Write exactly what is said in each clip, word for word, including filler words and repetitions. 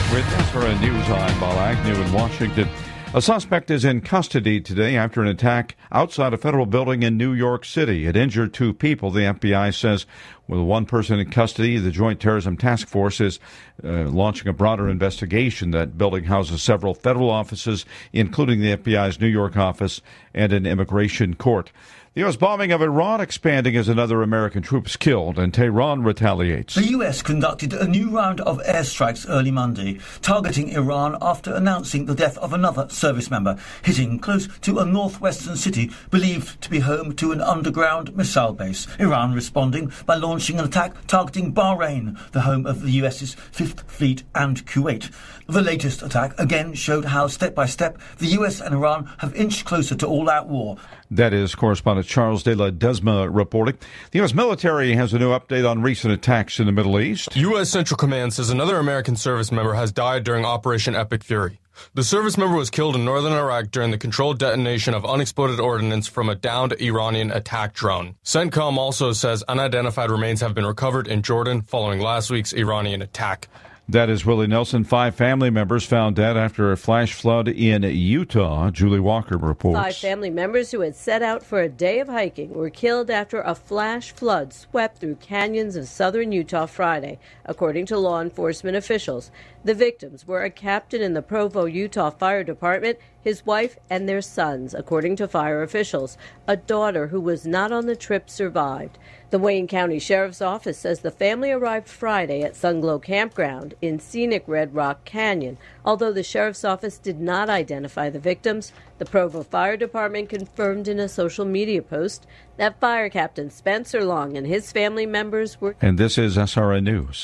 with S R N News. I'm Paul Agnew in Washington. A suspect is in custody today after an attack outside a federal building in New York City. It injured two people, the F B I says. With one person in custody, the Joint Terrorism Task Force is uh, launching a broader investigation. That building houses several federal offices, including the F B I's New York office and an immigration court. The U S bombing of Iran expanding as another American troops killed, and Tehran retaliates. The U S conducted a new round of airstrikes early Monday, targeting Iran after announcing the death of another service member, hitting close to a northwestern city believed to be home to an underground missile base. Iran responding by launching an attack targeting Bahrain, the home of the U S's Fifth Fleet, and Kuwait. The latest attack again showed how, step by step, the U S and Iran have inched closer to all-out war. That is correspondent Charles de la Desma reporting. The U S military has a new update on recent attacks in the Middle East. U S Central Command says another American service member has died during Operation Epic Fury. The service member was killed in northern Iraq during the controlled detonation of unexploded ordnance from a downed Iranian attack drone. CENTCOM also says unidentified remains have been recovered in Jordan following last week's Iranian attack. That is Willie Nelson. Five family members found dead after a flash flood in Utah. Julie Walker reports. Five family members who had set out for a day of hiking were killed after a flash flood swept through canyons of southern Utah Friday, according to law enforcement officials. The victims were a captain in the Provo, Utah Fire Department, his wife, and their sons, according to fire officials. A daughter who was not on the trip survived. The Wayne County Sheriff's Office says the family arrived Friday at Sunglow Campground in scenic Red Rock Canyon. Although the Sheriff's Office did not identify the victims, the Provo Fire Department confirmed in a social media post that Fire Captain Spencer Long and his family members were... And this is S R N News.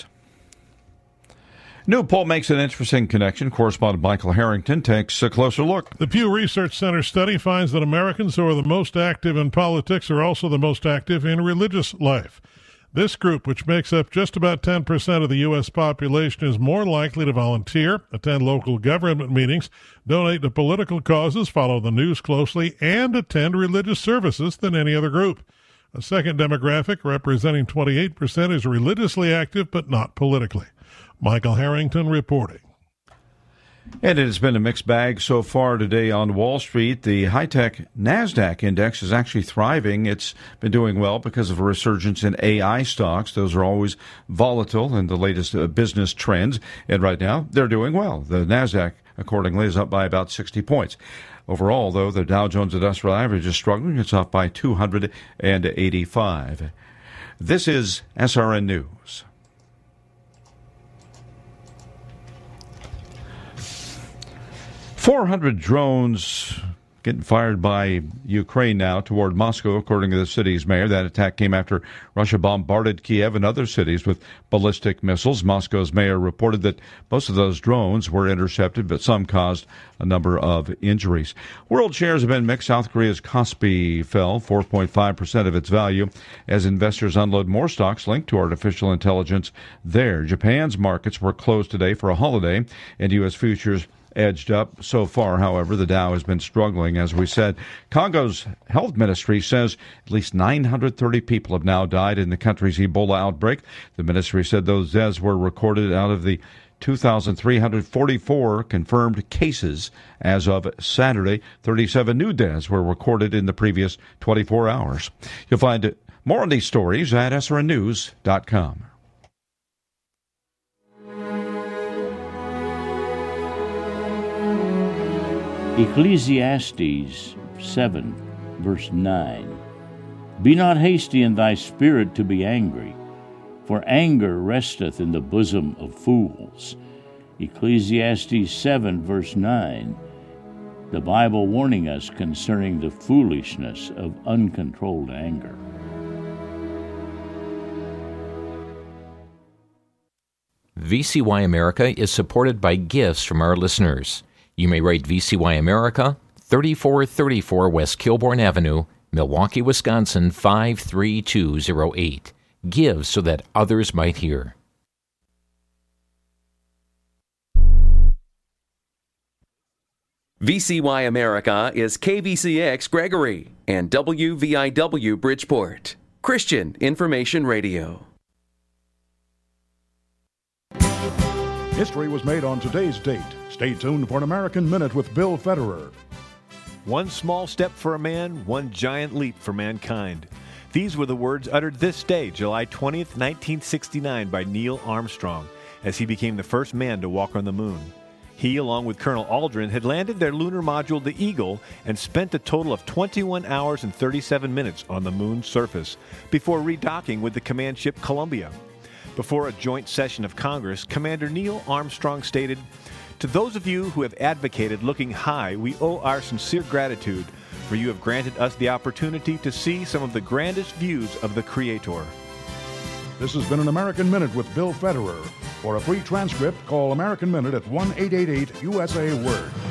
New poll makes an interesting connection. Correspondent Michael Harrington takes a closer look. The Pew Research Center study finds that Americans who are the most active in politics are also the most active in religious life. This group, which makes up just about ten percent of the U S population, is more likely to volunteer, attend local government meetings, donate to political causes, follow the news closely, and attend religious services than any other group. A second demographic, representing twenty-eight percent, is religiously active but not politically. Michael Harrington reporting. And it has been a mixed bag so far today on Wall Street. The high-tech NASDAQ index is actually thriving. It's been doing well because of a resurgence in A I stocks. Those are always volatile in the latest uh, business trends. And right now, they're doing well. The NASDAQ, accordingly, is up by about sixty points. Overall, though, the Dow Jones Industrial Average is struggling. It's off by two hundred eighty-five. This is S R N News. four hundred drones getting fired by Ukraine now toward Moscow, according to the city's mayor. That attack came after Russia bombarded Kiev and other cities with ballistic missiles. Moscow's mayor reported that most of those drones were intercepted, but some caused a number of injuries. World shares have been mixed. South Korea's Kospi fell four point five percent of its value as investors unload more stocks linked to artificial intelligence there. Japan's markets were closed today for a holiday, and U S futures edged up. So far, however, the Dow has been struggling, as we said. Congo's health ministry says at least nine hundred thirty people have now died in the country's Ebola outbreak. The ministry said those deaths were recorded out of the two thousand three hundred forty-four confirmed cases as of Saturday. thirty-seven new deaths were recorded in the previous twenty-four hours. You'll find more on these stories at S R N news dot com. Ecclesiastes seven, verse nine. Be not hasty in thy spirit to be angry, for anger resteth in the bosom of fools. Ecclesiastes seven, verse nine. The Bible warning us concerning the foolishness of uncontrolled anger. V C Y America is supported by gifts from our listeners. You may write V C Y America, thirty-four thirty-four West Kilbourne Avenue, Milwaukee, Wisconsin, five three two zero eight. Give so that others might hear. V C Y America is K V C X Gregory and W V I W Bridgeport. Christian Information Radio. History was made on today's date. Stay tuned for an American Minute with Bill Federer. One small step for a man, one giant leap for mankind. These were the words uttered this day, July twentieth, nineteen sixty-nine, by Neil Armstrong, as he became the first man to walk on the moon. He, along with Colonel Aldrin, had landed their lunar module, the Eagle, and spent a total of twenty-one hours and thirty-seven minutes on the moon's surface before redocking with the command ship Columbia. Before a joint session of Congress, Commander Neil Armstrong stated, "To those of you who have advocated looking high, we owe our sincere gratitude, for you have granted us the opportunity to see some of the grandest views of the Creator." This has been an American Minute with Bill Federer. For a free transcript, call American Minute at one eight eight eight U S A Word.